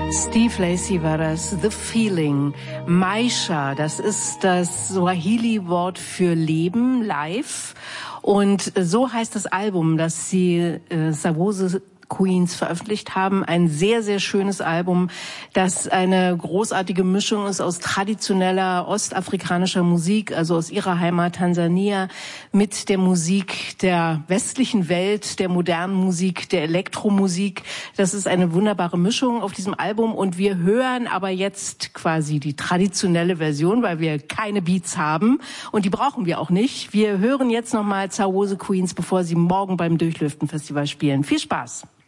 Steve Lacy war das, The Feeling. Maisha, das ist das Swahili-Wort für Leben, live. Und so heißt das Album, das die Sawoze Queens veröffentlicht haben. Ein sehr, sehr schönes Album, das eine großartige Mischung ist aus traditioneller ostafrikanischer Musik, also aus ihrer Heimat Tansania, mit der Musik der westlichen Welt, der modernen Musik, der Elektromusik. Das ist eine wunderbare Mischung auf diesem Album und wir hören aber jetzt quasi die traditionelle Version, weil wir keine Beats haben und die brauchen wir auch nicht. Wir hören jetzt nochmal Sawoze Queens, bevor sie morgen beim Durchlüften Festival spielen. Viel Spaß!